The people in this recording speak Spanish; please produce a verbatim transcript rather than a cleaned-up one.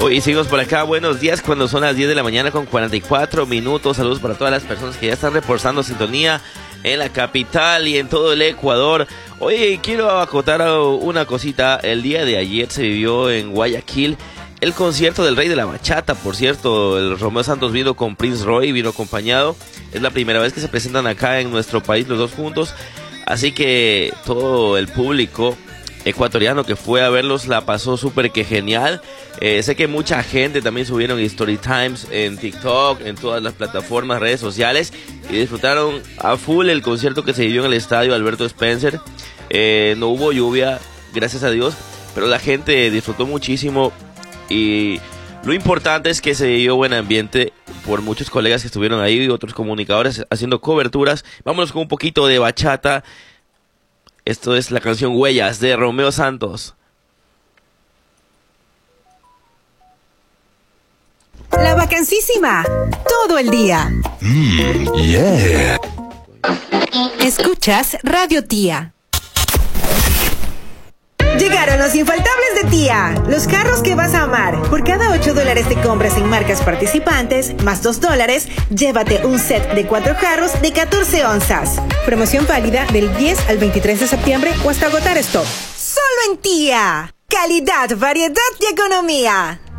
Hoy seguimos por acá, buenos días, cuando son las diez de la mañana con cuarenta y cuatro minutos. Saludos para todas las personas que ya están reportando sintonía en la capital y en todo el Ecuador. Oye, quiero acotar una cosita. El día de ayer se vivió en Guayaquil el concierto del Rey de la Bachata. Por cierto, el Romeo Santos vino con Prince Roy, vino acompañado. Es la primera vez que se presentan acá en nuestro país los dos juntos. Así que todo el público ecuatoriano que fue a verlos la pasó súper que genial. Eh, sé que mucha gente también subieron Story Times en TikTok, en todas las plataformas, redes sociales, y disfrutaron a full el concierto que se vivió en el estadio Alberto Spencer. Eh, no hubo lluvia, gracias a Dios, pero la gente disfrutó muchísimo y lo importante es que se dio buen ambiente por muchos colegas que estuvieron ahí y otros comunicadores haciendo coberturas. Vámonos con un poquito de bachata. Esto es la canción Huellas de Romeo Santos. La vacancísima, todo el día. Mm, yeah. Escuchas Radio Tía. Llegaron los infaltables de Tía, los carros que vas a amar. Por cada ocho dólares de compras en marcas participantes, más dos dólares, llévate un set de cuatro carros de catorce onzas. Promoción válida del diez al veintitrés de septiembre o hasta agotar stock. Solo en Tía. Calidad, variedad y economía.